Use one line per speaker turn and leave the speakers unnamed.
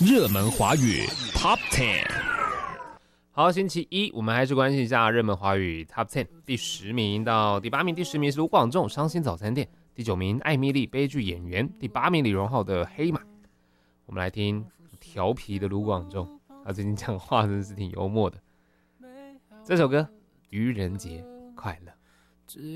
热门华语 Top 10。
好，星期一我们还是关心一下热门华语 Top 10，第10名到第8名。第10名是卢广仲《伤心早餐店》，第9名艾米丽悲剧演员，第8名李荣浩的《黑马》。我们来听调皮的卢广仲，他最近讲话真是挺幽默的。这首歌愚人节快乐。